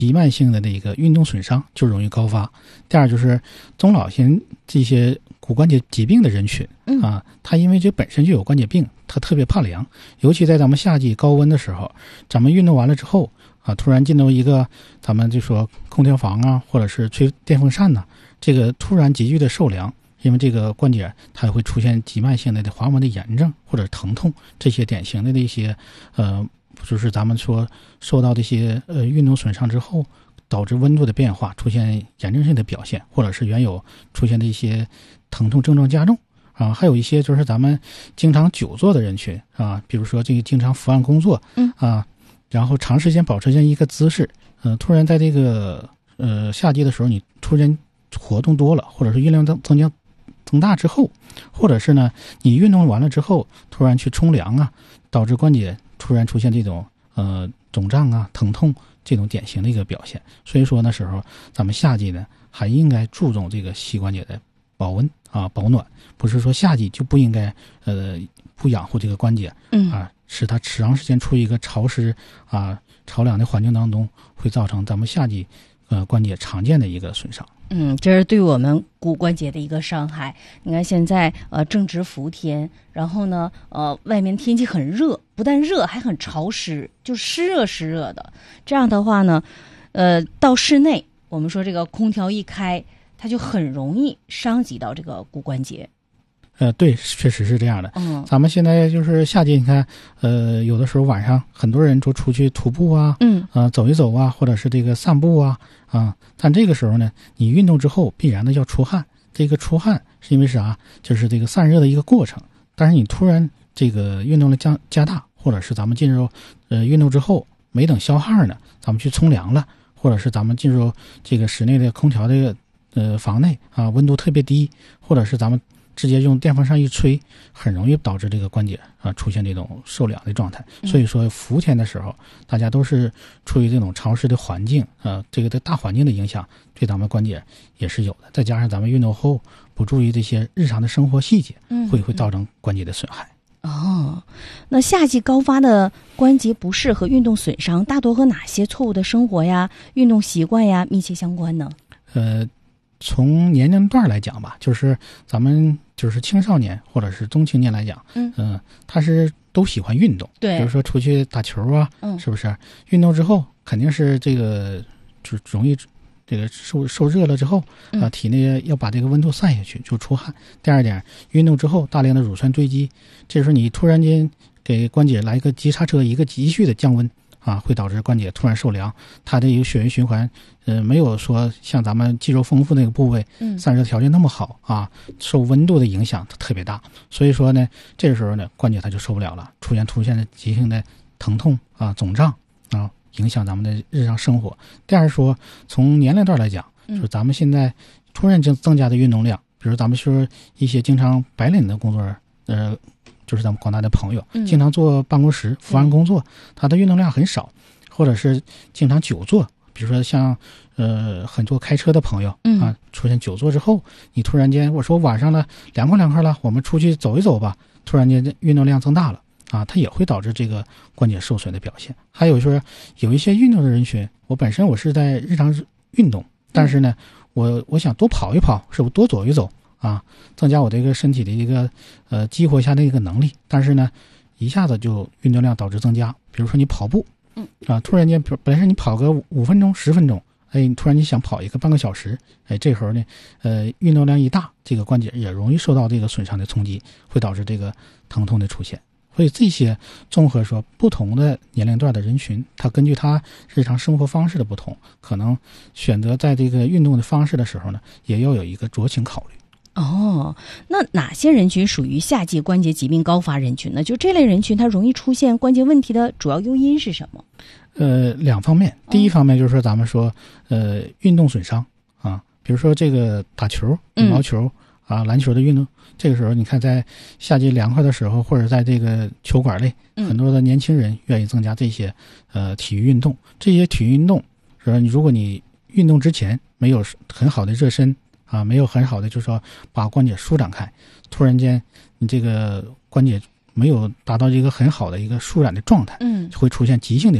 急慢性的这个运动损伤就容易高发。第二就是中老年这些骨关节疾病的人群啊，他因为这本身就有关节病，他特别怕凉，尤其在咱们夏季高温的时候，咱们运动完了之后啊，突然进入一个咱们就说空调房啊，或者是吹电风扇呢，这个突然急剧的受凉，因为这个关节它会出现急慢性的滑膜的炎症或者疼痛，这些典型的一些就是咱们说受到这些运动损伤之后导致温度的变化出现炎症性的表现，或者是原有出现的一些疼痛症状加重啊，还有一些就是咱们经常久坐的人群啊，比如说这个经常伏案工作啊，然后长时间保持这样一个姿势，突然在这个夏季的时候你突然活动多了，或者是运量增大之后，或者是呢你运动完了之后突然去冲凉啊，导致关节突然出现这种肿胀啊、疼痛这种典型的一个表现。所以说那时候咱们夏季呢还应该注重这个膝关节的保温啊、保暖，不是说夏季就不应该不养护这个关节啊，使它长时间处于一个潮湿啊、潮凉的环境当中，会造成咱们夏季关节常见的一个损伤。 这是对我们骨关节的一个伤害。你看现在正值伏天，然后呢外面天气很热，不但热还很潮湿，就湿热的。这样的话呢到室内我们说这个空调一开，它就很容易伤及到这个骨关节。 对，确实是这样的。咱们现在就是夏季，你看，有的时候晚上很多人就出去徒步啊，走一走啊，或者是这个散步啊，但这个时候呢，你运动之后必然的要出汗。这个出汗是因为啥？就是这个散热的一个过程。但是你突然这个运动量加大，或者是咱们进入运动之后没等消汗呢，咱们去冲凉了，或者是咱们进入这个室内的空调这个房内啊，温度特别低，或者是咱们直接用电风扇一吹，很容易导致这个关节啊出现这种受凉的状态。所以说伏天的时候，大家都是处于这种潮湿的环境啊，这个对大环境的影响对咱们关节也是有的。再加上咱们运动后不注意这些日常的生活细节，会造成关节的损害。 那夏季高发的关节不适和运动损伤，大多和哪些错误的生活呀、运动习惯呀密切相关呢？ 从年龄段来讲吧，就是咱们就是青少年或者是中青年来讲，他是都喜欢运动， 对， 比如说出去打球啊，是不是？运动之后肯定是这个就容易这个受热了之后啊，体内要把这个温度散下去，就出汗。第二点，运动之后大量的乳酸堆积，这时候你突然间给关节来一个急刹车，一个急剧的降温啊，会导致关节突然受凉，它的一个血液循环没有说像咱们肌肉丰富那个部位散热条件那么好啊，受温度的影响它特别大。所以说呢，这个时候呢关节它就受不了了，出现的急性的疼痛啊、肿胀啊，影响咱们的日常生活。第二说，从年龄段来讲，就是咱们现在突然增加的运动量，比如咱们说一些经常白领的工作就是咱们广大的朋友经常坐办公室伏案工作，他的运动量很少，或者是经常久坐，比如说像很多开车的朋友啊，出现久坐之后，你突然间我说晚上了凉快了，我们出去走一走吧，突然间运动量增大了啊，它也会导致这个关节受损的表现。还有说有一些运动的人群，我是在日常运动，但是呢我想多跑一跑，是不是多走一走啊，增加我这个身体的一个激活一下的一个能力，但是呢一下子就运动量导致增加。比如说你跑步突然间本来是你跑个5分钟10分钟，你突然你想跑一个半个小时，这时候呢运动量一大，这个关节也容易受到这个损伤的冲击，会导致这个疼痛的出现。所以这些综合说，不同的年龄段的人群，他根据他日常生活方式的不同，可能选择在这个运动的方式的时候呢，也要有一个酌情考虑。 那哪些人群属于夏季关节疾病高发人群呢？就这类人群，它容易出现关节问题的主要诱因是什么？ 两方面。第一方面就是说咱们说运动损伤啊，比如说这个打球、羽毛球啊、篮球的运动，这个时候你看在夏季凉快的时候，或者在这个球馆内，很多的年轻人愿意增加这些体育运动。这些体育运动说如果你运动之前没有很好的热身啊，没有很好的就是说把关节舒展开，突然间你这个关节没有达到一个很好的一个舒展的状态，会出现急性的损伤。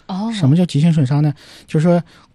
哦， 什么叫急性损伤呢？就是说